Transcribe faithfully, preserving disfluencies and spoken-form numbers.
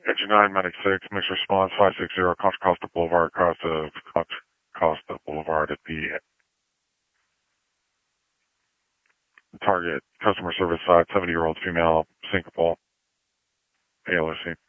Engine nine, Medic six, mixed response five sixty Contra Costa Boulevard, across the Contra Costa Boulevard at the target customer service side, seventy-year-old female, syncopal, A L S C.